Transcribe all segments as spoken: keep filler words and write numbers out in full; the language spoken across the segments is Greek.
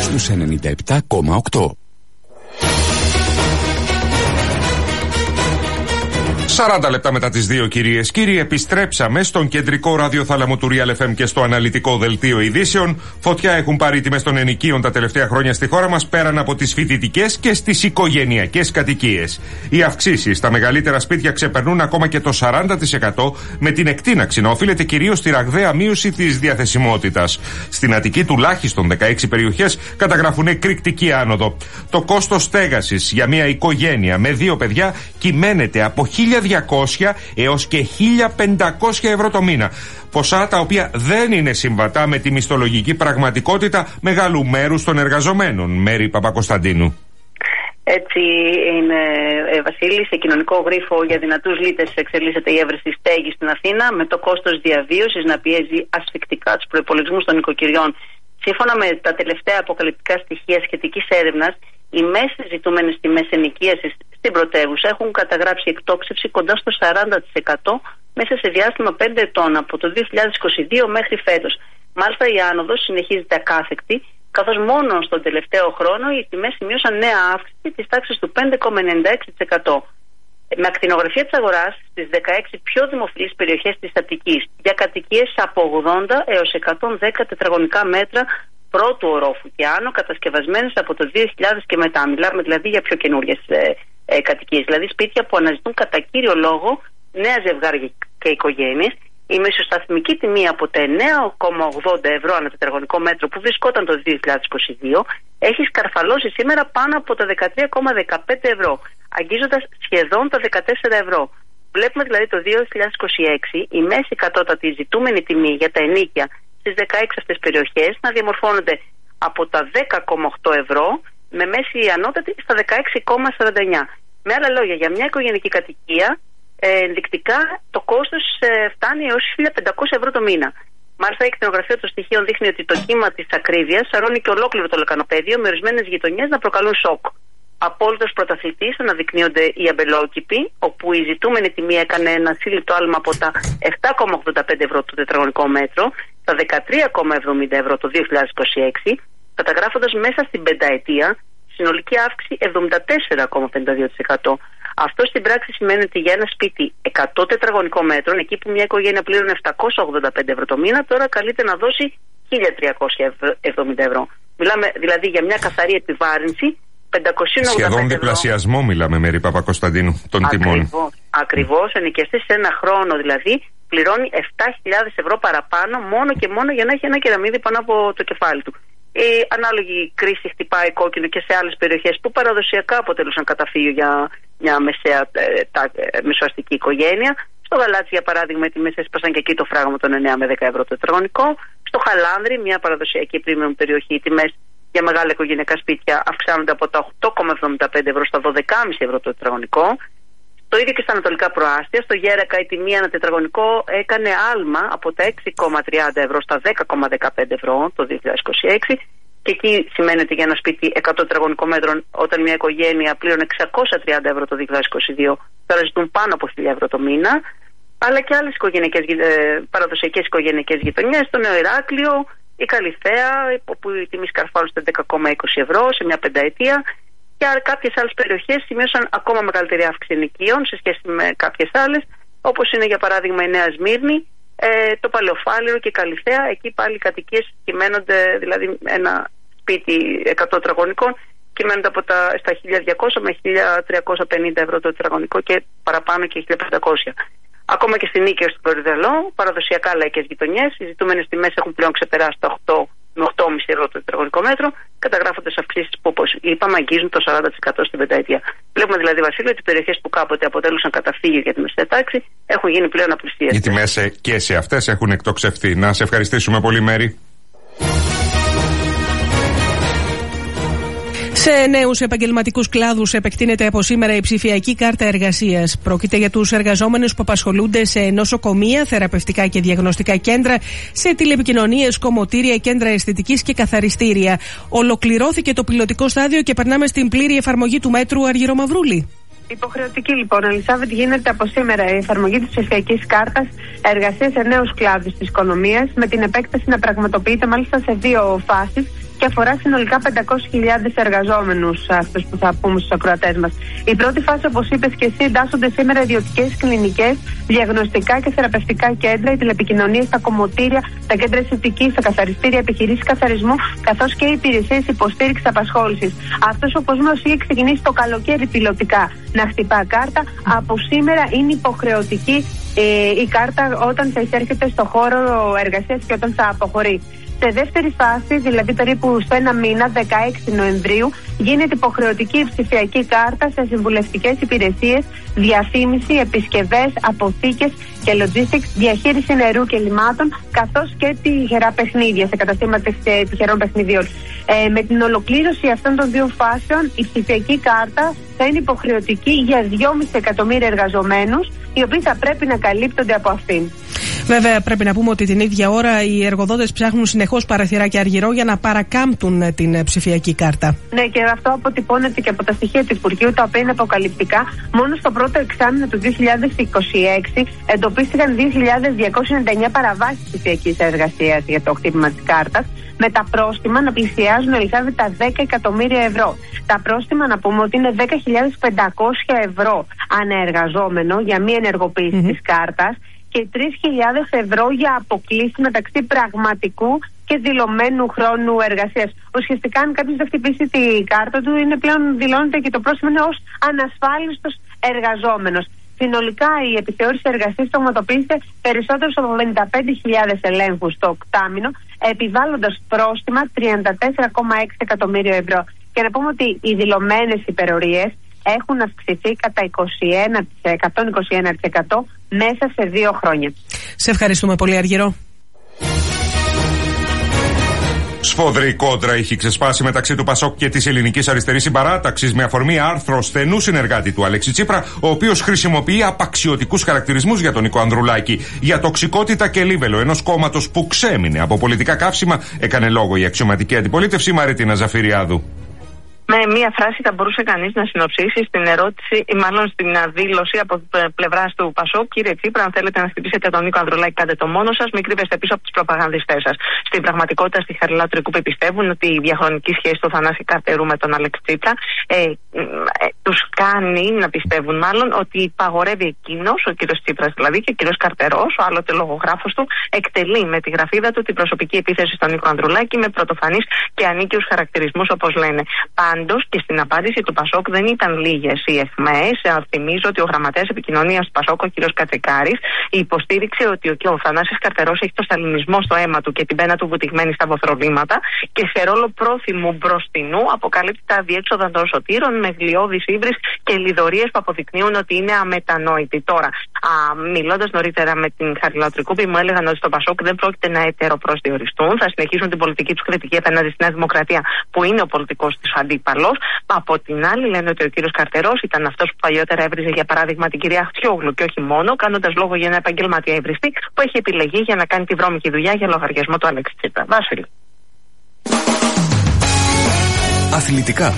στους ενενήντα επτά κόμμα οκτώ. σαράντα λεπτά μετά τις δύο, κυρίες κύριοι, επιστρέψαμε στον κεντρικό ραδιοθάλαμο του Real εφ εμ και στο αναλυτικό δελτίο ειδήσεων. Φωτιά έχουν πάρει οι τιμές των ενοικίων τα τελευταία χρόνια στη χώρα μας, πέραν από τις φοιτητικές και στις οικογενειακές κατοικίες. Οι αυξήσεις στα μεγαλύτερα σπίτια ξεπερνούν ακόμα και το σαράντα τοις εκατό, με την εκτείναξη να οφείλεται κυρίως στη ραγδαία μείωση της διαθεσιμότητας. Στην Αττική, τουλάχιστον δεκαέξι περιοχές καταγράφουν εκρηκτική άνοδο. Το κόστος στέγασης για μια οικογένεια με δύο παιδιά κυμαίνεται από χίλια διακόσια έως και χίλια πεντακόσια ευρώ το μήνα. Ποσά τα οποία δεν είναι συμβατά με τη μισθολογική πραγματικότητα μεγάλου μέρους των εργαζομένων. Μέρη Παπακοσταντίνου. Έτσι είναι, ε, Βασίλη. Σε κοινωνικό γρίφο για δυνατούς λίτες εξελίσσεται η έβρεση στέγης στην Αθήνα, με το κόστος διαβίωσης να πιέζει ασφυκτικά τους προϋπολογισμούς των νοικοκυριών. Σύμφωνα με τα τελευταία αποκαλυπτικά στοιχεία σχετικής έρευνας, οι μέσες ζητούμενες τιμές ενοικίασης στην πρωτεύουσα έχουν καταγράψει εκτόξευση κοντά στο σαράντα τοις εκατό μέσα σε διάστημα πέντε ετών, από το δύο χιλιάδες είκοσι δύο μέχρι φέτος. Μάλιστα, η άνοδος συνεχίζεται ακάθεκτη, καθώς μόνο στον τελευταίο χρόνο οι τιμές σημείωσαν νέα αύξηση της τάξης του πέντε κόμμα ενενήντα έξι τοις εκατό. Με ακτινογραφία της αγοράς στις δεκαέξι πιο δημοφιλείς περιοχές της Αττικής για κατοικίες από ογδόντα έως εκατόν δέκα τετραγωνικά μέτρα πρώτου ορόφου και άνω, κατασκευασμένες από το δύο χιλιάδες και μετά. Μιλάμε δηλαδή για πιο καινούριες ε, ε, κατοικίες, δηλαδή σπίτια που αναζητούν κατά κύριο λόγο νέα ζευγάρια και οικογένειες. Η μεσοσταθμική τιμή από τα εννέα κόμμα ογδόντα ευρώ ανά τετραγωνικό μέτρο που βρισκόταν το δύο χιλιάδες είκοσι δύο έχει σκαρφαλώσει σήμερα πάνω από τα δεκατρία κόμμα δεκαπέντε ευρώ, αγγίζοντας σχεδόν τα δεκατέσσερα ευρώ. Βλέπουμε δηλαδή το δύο χιλιάδες είκοσι έξι η μέση κατώτατη ζητούμενη τιμή για τα ενίκια στις δεκαέξι αυτές περιοχές να διαμορφώνονται από τα δέκα κόμμα οκτώ ευρώ με μέση ανώτατη στα δεκαέξι κόμμα σαράντα εννέα. Με άλλα λόγια, για μια οικογενειακή κατοικία ε, ενδεικτικά το κόστος ε, φτάνει έως χίλια πεντακόσια ευρώ το μήνα. Μάλιστα, η εκτενογραφία των στοιχείων δείχνει ότι το κύμα της ακρίβειας σαρώνει και ολόκληρο το λεκανοπέδιο, με ορισμένες γειτονιές να προκαλούν σοκ. Απόλυτος πρωταθλητής αναδεικνύονται οι αμπελόκηποι, όπου η ζητούμενη τιμή έκανε ένα σύλληπτο άλμα από τα επτά κόμμα ογδόντα πέντε ευρώ το τετραγωνικό μέτρο, τα δεκατρία κόμμα εβδομήντα ευρώ το δύο χιλιάδες είκοσι έξι, καταγράφοντας μέσα στην πενταετία συνολική αύξηση εβδομήντα τέσσερα κόμμα πενήντα δύο τοις εκατό. Αυτό στην πράξη σημαίνει ότι για ένα σπίτι εκατό τετραγωνικών μέτρων, εκεί που μια οικογένεια πλήρωνε επτακόσια ογδόντα πέντε ευρώ το μήνα, τώρα καλείται να δώσει χίλια τριακόσια εβδομήντα ευρώ. Μιλάμε δηλαδή για μια καθαρή επιβάρυνση πεντακόσια ογδόντα πέντε σχεδόν διπλασιασμό, μιλάμε, Μέρη Παπακοσταντίνου, των τιμών. Ακριβώς. Ο ενοικιαστής σε ένα χρόνο δηλαδή πληρώνει επτά χιλιάδες ευρώ παραπάνω μόνο και μόνο για να έχει ένα κεραμίδι πάνω από το κεφάλι του. Η ανάλογη κρίση χτυπάει κόκκινο και σε άλλες περιοχές που παραδοσιακά αποτελούσαν καταφύγιο για μια μεσαία ε, τα, ε, μεσοαστική οικογένεια. Στο Γαλάτσι, για παράδειγμα, οι τιμές έσπασαν και εκεί το φράγμα των εννέα με δέκα ευρώ το τετραγωνικό. Στο Χαλάνδρι, μια παραδοσιακή premium περιοχή, οι τιμές για μεγάλα οικογενειακά σπίτια αυξάνονται από τα οκτώ κόμμα εβδομήντα πέντε ευρώ στα δώδεκα κόμμα πέντε ευρώ το τετραγωνικό. Το ίδιο και στα ανατολικά προάστια. Στο Γέρακα η τιμή ανά τετραγωνικό έκανε άλμα από τα έξι κόμμα τριάντα ευρώ στα δέκα κόμμα δεκαπέντε ευρώ το δύο χιλιάδες είκοσι έξι. Και εκεί σημαίνει ότι για ένα σπίτι εκατό τετραγωνικών μέτρων, όταν μια οικογένεια πλήρωνε εξακόσια τριάντα ευρώ το δύο χιλιάδες είκοσι δύο, τώρα ζητούν πάνω από χίλια ευρώ το μήνα. Αλλά και άλλες οικογενειακές, ε, παραδοσιακές οικογενειακές γειτονιές, στο Νέο Ηράκλειο, η Καλιθέα, όπου η τιμή σκαρφάλωσε δέκα κόμμα είκοσι ευρώ σε μια πενταετία. Και κάποιες άλλες περιοχές σημείωσαν ακόμα μεγαλύτερη αύξηση ενοικίων σε σχέση με κάποιες άλλες, όπως είναι για παράδειγμα η Νέα Σμύρνη, ε, το Παλαιοφάλιρο και η Καλιθέα. Εκεί πάλι οι κατοικίες κυμαίνονται, δηλαδή ένα σπίτι εκατό τετραγωνικών κυμαίνονται από τα, στα χίλια διακόσια με χίλια τριακόσια πενήντα ευρώ το τετραγωνικό και παραπάνω και χίλια πεντακόσια. Ακόμα και στην Νίκαια, στον Κορυδαλό, παραδοσιακά λαϊκές γειτονιές, οι ζητούμενες τιμές έχουν πλέον ξεπεράσει τα οκτώ με οκτώ κόμμα πέντε ευρώ το τετραγωνικό μέτρο, καταγράφοντας αυξήσεις που, όπως είπαμε, αγγίζουν το σαράντα τοις εκατό στην πενταετία. Βλέπουμε δηλαδή, Βασίλειο, ότι οι περιοχές που κάποτε αποτέλουσαν καταφύγιο για τη μεσαία τάξη έχουν γίνει πλέον απλησίαστες. Οι τιμές και σε αυτές έχουν εκτοξευθεί. Να σε ευχαριστήσουμε πολύ, Μέρη. Σε νέους επαγγελματικούς κλάδους επεκτείνεται από σήμερα η ψηφιακή κάρτα εργασίας. Πρόκειται για τους εργαζόμενους που απασχολούνται σε νοσοκομεία, θεραπευτικά και διαγνωστικά κέντρα, σε τηλεπικοινωνίες, κομμωτήρια, κέντρα αισθητικής και καθαριστήρια. Ολοκληρώθηκε το πιλωτικό στάδιο και περνάμε στην πλήρη εφαρμογή του μέτρου Αργυρομαυρούλη. Υποχρεωτική λοιπόν, Ελισάβετ, γίνεται από σήμερα η εφαρμογή της ψηφιακής κάρτας εργασίας σε νέους κλάδους της οικονομίας, με την επέκταση να πραγματοποιείται μάλιστα σε δύο φάσεις. και αφορά συνολικά πεντακόσιες χιλιάδες εργαζόμενους, αυτούς που θα πούμε στους ακροατές μας. Η πρώτη φάση, όπως είπες και εσύ, εντάσσονται σήμερα ιδιωτικές κλινικές, διαγνωστικά και θεραπευτικά κέντρα, οι τηλεπικοινωνίες, τα κομμωτήρια, τα κέντρα αισθητικής, τα καθαριστήρια, επιχειρήσεις καθαρισμού, καθώς και οι υπηρεσίες υποστήριξης απασχόλησης. Αυτός ο κόσμος είχε ξεκινήσει το καλοκαίρι πιλωτικά να χτυπά κάρτα. Από σήμερα είναι υποχρεωτική ε, η κάρτα όταν θα εισέρχεται στο χώρο εργασίας και όταν θα αποχωρεί. Σε δεύτερη φάση, δηλαδή περίπου στο ένα μήνα, δεκαέξι Νοεμβρίου, γίνεται υποχρεωτική η ψηφιακή κάρτα σε συμβουλευτικές υπηρεσίες, διαφήμιση, επισκευές, αποθήκες και logistics, διαχείριση νερού και λιμάτων, καθώς και τυχερά παιχνίδια σε καταστήματα τυχερών παιχνιδιών. Ε, με την ολοκλήρωση αυτών των δύο φάσεων, η ψηφιακή κάρτα θα είναι υποχρεωτική για δυόμισι εκατομμύρια εργαζομένους, οι οποίοι θα πρέπει να καλύπτονται από αυτήν. Βέβαια, πρέπει να πούμε ότι την ίδια ώρα οι εργοδότες ψάχνουν συνεχώς παραθυράκια αργυρό για να παρακάμπτουν την ψηφιακή κάρτα. Ναι, και αυτό αποτυπώνεται και από τα στοιχεία του Υπουργείου, τα οποία είναι αποκαλυπτικά. Μόνο στο πρώτο εξάμηνο του δύο χιλιάδες είκοσι έξι εντοπίστηκαν δύο χιλιάδες διακόσιες ενενήντα εννέα παραβάσεις ψηφιακής εργασίας για το χτύπημα της κάρτας, με τα πρόστιμα να πλησιάζουν, Ελισάβετ, τα δέκα εκατομμύρια ευρώ. Τα πρόστιμα, να πούμε ότι είναι δέκα χιλιάδες πεντακόσια ευρώ αναεργαζόμενο για μη ενεργοποίηση mm-hmm. της κάρτας και τρεις χιλιάδες ευρώ για αποκλείσει μεταξύ πραγματικού και δηλωμένου χρόνου εργασίας. Ουσιαστικά, αν κάποιος δεν χτυπήσει την κάρτα του, είναι πλέον δηλώνεται και το πρόστιμο είναι ως ανασφάλιστος εργαζόμενος. Συνολικά, η επιθεώρηση εργασίας πραγματοποιείται περισσότερους από πενήντα πέντε χιλιάδες ελέγχους το οκτάμηνο, επιβάλλοντας πρόστιμα τριάντα τέσσερα κόμμα έξι εκατομμύρια ευρώ. Και να πούμε ότι οι δηλωμένες υπερορίες έχουν αυξηθεί κατά είκοσι ένα τοις εκατό, είκοσι ένα τοις εκατό μέσα σε δύο χρόνια. Σε ευχαριστούμε πολύ, Αργυρό. Σφοδρή κόντρα είχε ξεσπάσει μεταξύ του Πασόκ και της Ελληνικής Αριστερής Συμπαράταξης με αφορμή άρθρο στενού συνεργάτη του Αλέξη Τσίπρα, ο οποίος χρησιμοποιεί απαξιωτικούς χαρακτηρισμούς για τον Νίκο Ανδρουλάκη. Για τοξικότητα και λίβελο ενός κόμματος που ξέμεινε από πολιτικά καύσιμα, έκανε λόγο η αξιωματική αντιπολίτευση Μαρίτινα Ζαφυριάδου. Με μία φράση θα μπορούσε κανείς να συνοψίσει στην ερώτηση, ή μάλλον στην δήλωση από πλευράς του Πασόκ: κύριε Τσίπρα, αν θέλετε να χτυπήσετε τον Νίκο Ανδρουλάκη, κάντε το μόνο σας, μην κρύβεστε πίσω από τους προπαγανδιστές σας. Στην πραγματικότητα, στη Χαριλάου Τρικούπη πιστεύουν ότι η διαχρονική σχέση του Θανάση Καρτερού με τον Αλέξη Τσίπρα ε, ε, ε, τους κάνει να πιστεύουν μάλλον ότι υπαγορεύει εκείνος, ο κύριος Τσίπρας δηλαδή, και ο κύριος Καρτερός, ο άλλοτε λογογράφος του, εκτελεί με τη γραφίδα του την προσωπική επίθεση στον Νίκο Ανδρουλάκη με πρωτοφανείς και ανίκαιους χαρακτηρισμούς, όπως λένε. Πάντως, και στην απάντηση του Πασόκ δεν ήταν λίγες οι αιχμές. Θυμίζω ότι ο γραμματέας επικοινωνίας του Πασόκ, ο κ. Κατσικάρης, υποστήριξε ότι ο, ο Θανάσης Καρτερός έχει το σταλινισμό στο αίμα του και την πένα του βουτυγμένη στα βοθροδήματα και σε ρόλο πρόθυμου μπροστινού αποκαλύπτει τα αδιέξοδα των σωτήρων με γλιώδεις ύβρις και λιδωρίες που αποδεικνύουν ότι είναι αμετανόητοι. Τώρα, μιλώντας νωρίτερα με την Χαριλάου Τρικούπη, μου έλεγαν ότι στο Πασόκ δεν πρόκειται να ετεροπροσδιοριστούν, θα συνεχίσουν την πολιτική του κριτική απέναντι στη Νέα Δημοκρατία, που είναι ο πολιτικός της αντίπαλος. Από την άλλη, λένε ότι ο κύριος Καρτερός ήταν αυτός που παλιότερα έβριζε, για παράδειγμα, την κυρία Χτιόγλου και όχι μόνο, κάνοντας λόγο για ένα επαγγελματία ευρυστή που έχει επιλεγεί για να κάνει τη βρώμικη δουλειά για λογαριασμό του Αλέξη Τσίπρα. Βάσιλη. Αθλητικά.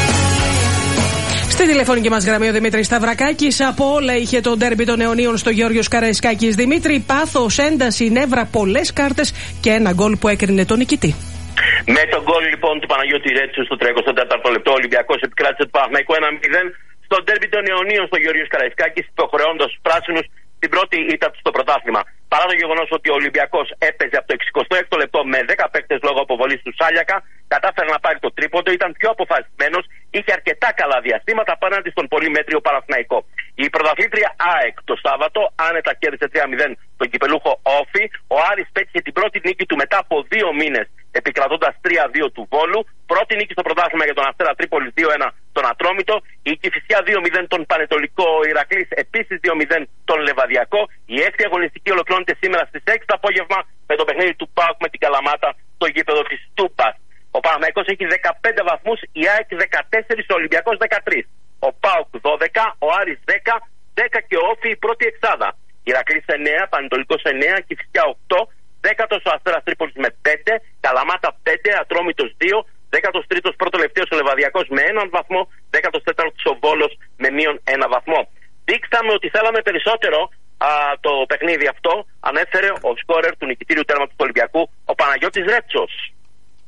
Στη τηλεφωνική μας γραμμή ο Δημήτρης Σταυρακάκης. Από όλα είχε το ντέρμπι των αιωνίων στο Γεώργιος Καραϊσκάκης. Δημήτρη, πάθος, ένταση, νεύρα, πολλές κάρτες και ένα γκολ που έκρινε τον νικητή. Με τον γκολ λοιπόν του Παναγιώτη Ρέτσου στο τριακοστό τέταρτο λεπτό, ο Ολυμπιακός επικράτησε του Παναθηναϊκού ένα μηδέν στο ντέρμπι των αιωνίων στο Γεωργιος Καραϊσκάκης, υποχρεώντας τους πράσινους την πρώτη ήττα του στο πρωτάθλημα. Παρά το γεγονός ότι ο Ολυμπιακός έπαιζε από το εξηκοστό έκτο λεπτό με δέκα παίκτες λόγω αποβολής του Σάλιακα, κατάφερε να πάρει το τρίποντο, ήταν πιο αποφασισμένος, είχε αρκετά καλά διαστήματα απέναντι στον πολύ μέτριο Παναθηναϊκό. Η πρωταθλήτρια ΑΕΚ το Σάββατο άνετα κέρδισε τρία μηδέν τον κυπελούχο Όφη. Ο Άρης πέτυχε την πρώτη νίκη του μετά από δύο μήνες, επικρατώντας τρία δύο του Βόλου. Πρώτη νίκη στο πρωτάθλημα για τον Αστέρα Τρίπολης δύο ένα τον Ατρόμητο. Η Κηφισιά δύο μηδέν τον Πανετολικό. Ο Ηρακλής επίσης δύο μηδέν τον Λεβαδιακό. Η έκτη αγωνιστική ολοκληρώνεται σήμερα στις έξι το απόγευμα με το παιχνίδι του ΠΑΟΚ με την Καλαμάτα στο γήπεδο της Τούπας. Ο Παναθηναϊκός έχει δεκαπέντε βαθμούς, η ΑΕΚ δεκατέσσερα, ο Ολυμπιακός δεκατρία. Ο ΠΑΟΚ δώδεκα, ο Άρης δέκα, δέκα και ο Όφη η πρώτη εξάδα. Ηρακλής εννέα, Πανετολικός εννέα, Κηφισιά οκτώ, δέκατος ο Αστέρας Τρίπολης με πέντε, Καλαμάτα πέντε, Ατρόμητος δύο, δέκατος τρίτος πρώτο τελευταίος ο Λεβαδιακός με έναν βαθμό, δέκατος τέταρτος ο Βόλος με μείον ένα βαθμό. Δείξαμε ότι θέλαμε περισσότερο α, το παιχνίδι αυτό, ανέφερε ο σκόρερ του νικητήριου τέρματος του Ολυμπιακού, ο Παναγιώτης Ρέτσος.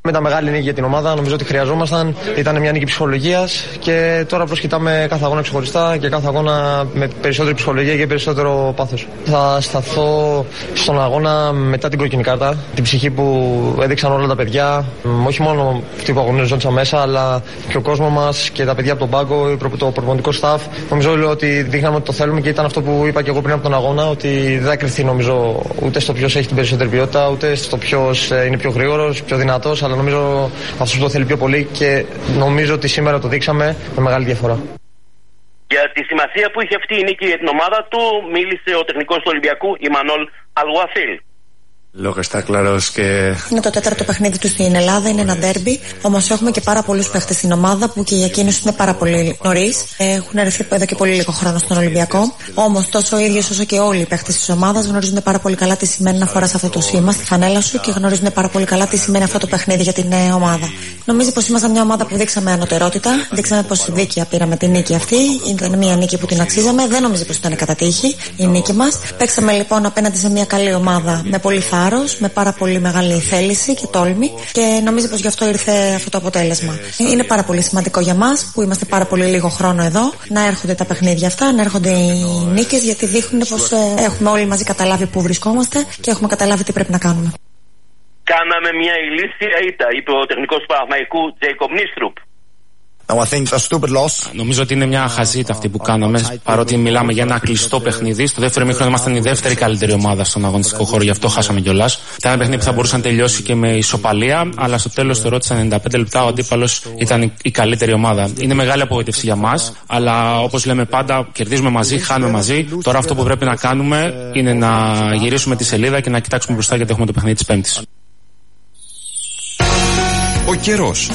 Ήταν μεγάλη νίκη για την ομάδα, νομίζω ότι χρειαζόμασταν. Ήταν μια νίκη ψυχολογίας και τώρα απλώς κοιτάμε κάθε αγώνα ξεχωριστά και κάθε αγώνα με περισσότερη ψυχολογία και περισσότερο πάθος. Θα σταθώ στον αγώνα μετά την κόκκινη κάρτα, την ψυχή που έδειξαν όλα τα παιδιά, όχι μόνο αυτοί που αγωνίζονταν μέσα, αλλά και ο κόσμος μας και τα παιδιά από τον πάγκο, το προπονητικό staff. Νομίζω ότι δείχναμε ότι το θέλουμε και ήταν αυτό που είπα και εγώ πριν από τον αγώνα, ότι δεν θα κρυφθεί νομίζω ούτε στο ποιος έχει την περισσότερη ποιότητα, ούτε στο ποιος είναι πιο γρήγορος, πιο δυνατός. Αλλά νομίζω αυτός που το θέλει πιο πολύ και νομίζω ότι σήμερα το δείξαμε με μεγάλη διαφορά. Για τη σημασία που είχε αυτή η νίκη για την ομάδα του μίλησε ο τεχνικός του Ολυμπιακού Ιμανόλ Αλγουαθίλ. Είναι το τέταρτο παιχνίδι του στην Ελλάδα, είναι ένα ντέρμπι. Όμως έχουμε και πάρα πολλούς παίχτες στην ομάδα που και για εκείνους είναι πάρα πολύ νωρίς. Έχουν έρθει εδώ και πολύ λίγο χρόνο στον Ολυμπιακό. Όμως τόσο ο ίδιος όσο και όλοι οι παίχτες της ομάδας γνωρίζουν πάρα πολύ καλά τι σημαίνει να φοράς αυτό το σήμα στη φανέλα σου και γνωρίζουν πάρα πολύ καλά τι σημαίνει αυτό το παιχνίδι για την ομάδα. Νομίζω πως ήμασταν μια ομάδα που δείξαμε ανωτερότητα, δείξαμε πως δίκαια πήραμε τη νίκη αυτή. Ήταν μια νίκη που την αξίζαμε, δεν νομίζω πως ήταν κατά τύχη η νίκη μας. Παίξαμε λοιπόν απέναντι σε μια καλή ομάδα με πολύ θάρρος, με πάρα πολύ μεγάλη θέληση και τόλμη και νομίζω πως γι' αυτό ήρθε αυτό το αποτέλεσμα. Είναι πάρα πολύ σημαντικό για μας που είμαστε πάρα πολύ λίγο χρόνο εδώ να έρχονται τα παιχνίδια αυτά, να έρχονται οι νίκες, γιατί δείχνουν πως ε, έχουμε όλοι μαζί καταλάβει πού βρισκόμαστε και έχουμε καταλάβει τι πρέπει να κάνουμε. Κάναμε μια ηλίθια ήττα, είπε ο τεχνικός του Παναθηναϊκού Τζέικομ Νίστρουπ. Νομίζω ότι είναι μια χαζίτα αυτή που κάναμε, παρότι μιλάμε για ένα κλειστό παιχνίδι. Στο δεύτερο ημίχρονο ήμασταν η δεύτερη καλύτερη ομάδα στον αγωνιστικό χώρο, γι' αυτό χάσαμε κιόλας. Ήταν ένα παιχνίδι που θα μπορούσε να τελειώσει και με ισοπαλία, αλλά στο τέλος του ρώτησα ενενήντα πέντε λεπτά, ο αντίπαλος ήταν η καλύτερη ομάδα. Είναι μεγάλη απογοήτευση για μας, αλλά όπως λέμε πάντα, κερδίζουμε μαζί, χάνουμε μαζί. Τώρα αυτό που πρέπει να κάνουμε είναι να γυρίσουμε τη σελίδα και να κοιτάξουμε μπροστά, γιατί έχουμε το παιχνίδι της Πέμπτης. Ο καιρός.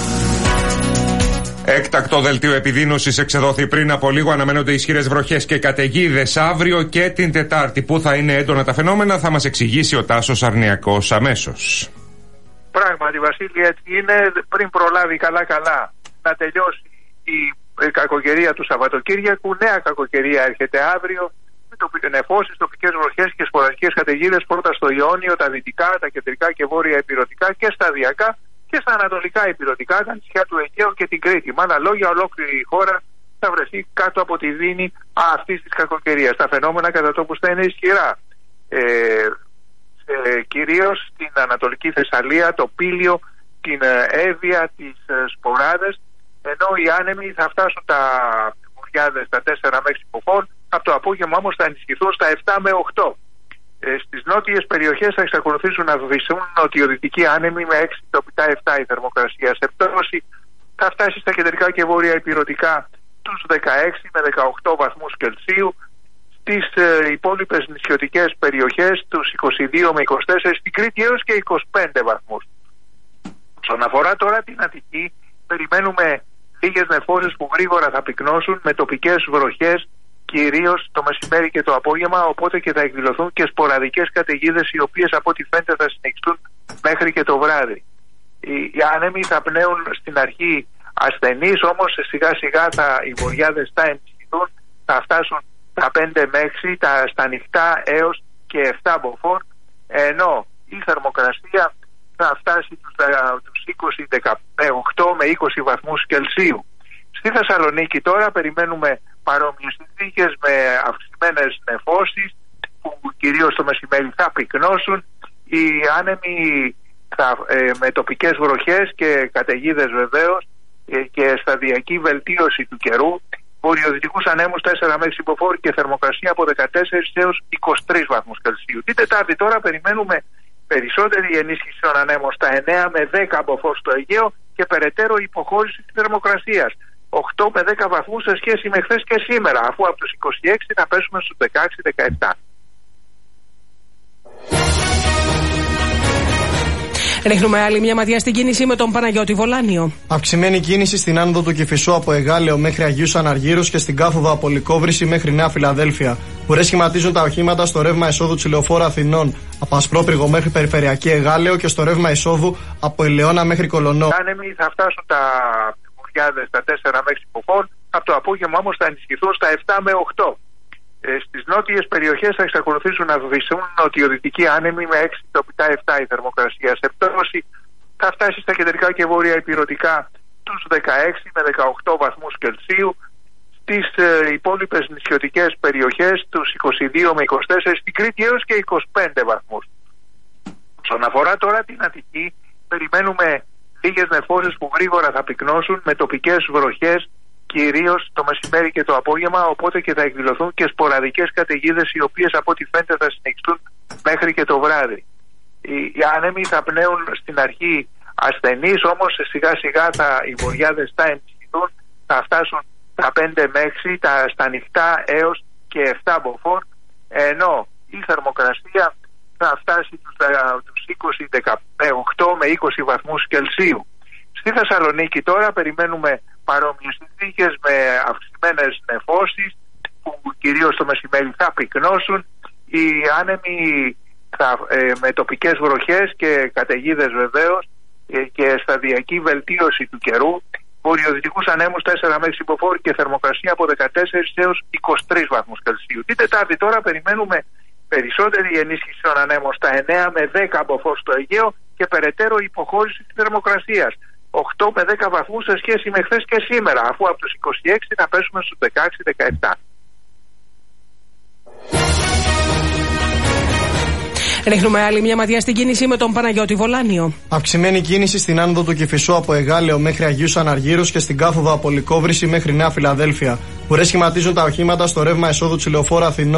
Έκτακτο δελτίο επιδείνωσης εξεδόθη πριν από λίγο. Αναμένονται ισχυρές βροχές και καταιγίδες αύριο και την Τετάρτη. Πού θα είναι έντονα τα φαινόμενα θα μας εξηγήσει ο Τάσος Αρνιακός αμέσως. Πράγματι, Βασίλη, έτσι είναι. Πριν προλάβει καλά-καλά να τελειώσει η κακοκαιρία του Σαββατοκύριακου, νέα κακοκαιρία έρχεται αύριο. Με νεφώσεις, τοπικές βροχές και σποραδικές καταιγίδες πρώτα στο Ιόνιο, τα δυτικά, τα κεντρικά και βόρεια ηπειρωτικά και σταδιακά και στα ανατολικά ηπειρωτικά, τα νησιά του Αιγαίου και την Κρήτη. Με άλλα λόγια, ολόκληρη η χώρα θα βρεθεί κάτω από τη δίνη αυτής της κακοκαιρίας. Τα φαινόμενα κατά τόπους θα είναι ισχυρά. Ε, ε, κυρίως στην Ανατολική Θεσσαλία, το Πήλιο, την Εύβοια, τις Σποράδες, ενώ οι άνεμοι θα φτάσουν τα βουριάδες στα τέσσερα με έξι μποφόρ, από το απόγευμα όμως θα ενισχυθούν στα επτά με οκτώ. Ε, στις νότιες περιοχές θα εξακολουθήσουν να βυσσούν νοτιοδυτικοί άνεμοι με έξι τοπικά επτά η θερμοκρασία. Σε πτώση θα φτάσει στα κεντρικά και βόρεια ηπειρωτικά τους δεκαέξι με δεκαοκτώ βαθμούς Κελσίου, στις ε, υπόλοιπες νησιωτικές περιοχές τους είκοσι δύο με είκοσι τέσσερα, στην Κρήτη έως και είκοσι πέντε βαθμούς. Όσον αφορά τώρα την Αττική, περιμένουμε λίγες νεφώσεις που γρήγορα θα πυκνώσουν με τοπικές βροχές κυρίως το μεσημέρι και το απόγευμα, οπότε και θα εκδηλωθούν και σποραδικές καταιγίδες οι οποίες από ό,τι φαίνεται θα συνεχιστούν μέχρι και το βράδυ. Οι, οι άνεμοι θα πνέουν στην αρχή ασθενείς, όμως σιγά σιγά θα, οι βοριάδες θα ενισχυθούν, θα φτάσουν τα πέντε με έξι, τα, στα νυχτά έως και επτά μποφόρ, ενώ η θερμοκρασία θα φτάσει τους, τους είκοσι οκτώ με είκοσι βαθμούς Κελσίου. Στη Θεσσαλονίκη τώρα περιμένουμε παρόμοιες συνθήκες με αυξημένες νεφώσεις που κυρίως το μεσημέρι θα πυκνώσουν. Οι άνεμοι θα, ε, με τοπικές βροχές και καταιγίδες βεβαίως ε, και σταδιακή βελτίωση του καιρού. Βορειοδυτικούς ανέμους τέσσερα με έξι μποφόρ και θερμοκρασία από δεκατέσσερα έως είκοσι τρεις βαθμούς Κελσίου. Την Τετάρτη τώρα περιμένουμε περισσότερη ενίσχυση των ανέμων στα εννέα με δέκα μποφόρ στο Αιγαίο και περαιτέρω υποχώρηση της θερμοκρασίας. οκτώ με δέκα βαθμούς σε σχέση με χθες και σήμερα, αφού από τους είκοσι έξι θα πέσουμε στους δεκαέξι δεκαεπτά. Ρίχνουμε άλλη μια ματιά στην κίνηση με τον Παναγιώτη Βολάνιο. Αυξημένη κίνηση στην άνοδο του Κηφισού από Εγάλεο μέχρι Αγίους Αναργύρους και στην κάθοδο από Λυκόβρηση μέχρι Νέα Φιλαδέλφια. Ουρές σχηματίζουν τα οχήματα στο ρεύμα εισόδου της Λεωφόρου Αθηνών από Ασπρόπριγο μέχρι Περιφερειακή Εγάλεο και στο ρεύμα εισόδου από Ελαιώνα μέχρι Κολονό. Οι άνεμοι θα φτάσουν τα βουριάδες στα τέσσερα με έξι μποφόρ, από το απόγευμα όμως θα ενισχυθούν στα επτά με οκτώ. Ε, στις νότιες περιοχές θα εξακολουθήσουν να βυσσούν νοτιοδυτικοί άνεμοι με έξι τοπικά επτά η θερμοκρασία. Σε πτώση θα φτάσει στα κεντρικά και βόρεια ηπειρωτικά τους δεκαέξι με δεκαοκτώ βαθμούς Κελσίου, στις ε, υπόλοιπες νησιωτικές περιοχές τους είκοσι δύο με είκοσι τέσσερα, στην Κρήτη έως και είκοσι πέντε βαθμούς. Όσον αφορά τώρα την Αττική, περιμένουμε λίγες νεφώσεις που γρήγορα θα πυκνώσουν με τοπικές βροχές κυρίως το μεσημέρι και το απόγευμα, οπότε και θα εκδηλωθούν και σποραδικές καταιγίδες, οι οποίες από ό,τι φαίνεται θα συνεχιστούν μέχρι και το βράδυ. Οι, οι άνεμοι θα πνέουν στην αρχή ασθενείς, όμως σιγά σιγά θα, οι βοριάδες θα ενισχυθούν, θα φτάσουν τα πέντε με έξι, τα, στα ανοιχτά έως και επτά μποφόρ, ενώ η θερμοκρασία θα φτάσει τους, τους είκοσι, δεκαοκτώ με είκοσι βαθμούς Κελσίου. Στη Θεσσαλονίκη τώρα περιμένουμε παρόμοιες συνθήκες με αυξημένες νεφώσεις που κυρίως το μεσημέρι θα πυκνώσουν. Οι άνεμοι θα, ε, με τοπικές βροχές και καταιγίδες βεβαίως ε, και σταδιακή βελτίωση του καιρού. Βορειοδυτικούς ανέμους τέσσερα με έξι μποφόρ και θερμοκρασία από δεκατέσσερα έως είκοσι τρεις βαθμούς Κελσίου. Την Τετάρτη τώρα περιμένουμε περισσότερη ενίσχυση των ανέμων στα εννέα με δέκα μποφόρ στο Αιγαίο και περαιτέρω υποχώρηση της θερμοκρασίας. οκτώ με δέκα βαθμούς σε σχέση με χθες και σήμερα, αφού από τους είκοσι έξι θα πέσουμε στους δεκαέξι με δεκαεπτά. Ρίχνουμε άλλη μια ματιά στην κίνηση με τον Παναγιώτη Βολάνιο. Αυξημένη κίνηση στην άνοδο του Κηφισού από Εγάλεο μέχρι Αγίους Αναργύρους και στην κάθοδο από Λυκόβρηση μέχρι Νέα Φιλαδέλφια. Ουρές σχηματίζουν τα οχήματα στο ρεύμα εσόδου της λεωφόρου Αθηνών